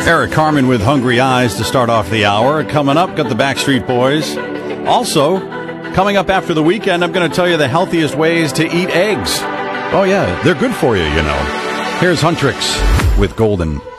Eric Carmen with Hungry Eyes to start off the hour. Coming up, got the Backstreet Boys. Also, coming up after the weekend, I'm going to tell you the healthiest ways to eat eggs. Oh, yeah, they're good for you, you know. Here's Huntrix with Golden.